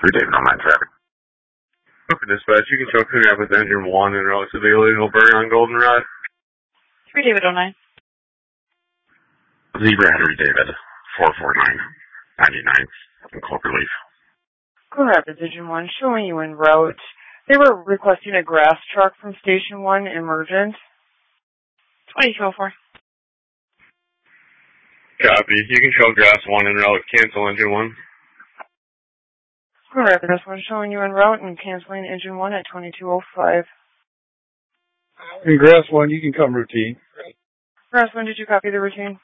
David on 9 traffic. Okay, dispatch, you can show Coon Rapids Engine 1 and route to the illegal burn on Goldenrod. 3 David 09. Zebra Henry David, 449, 99, in Cloverleaf. Coon Rapids Engine 1, showing you en route. They were requesting a grass truck from Station 1, emergent. 2204. Copy. You can show grass 1 en route, cancel engine 1. Coon Rapids 1, showing you en route and canceling engine 1 at 2205. In grass 1, you can come routine. Grass 1, did you copy the routine?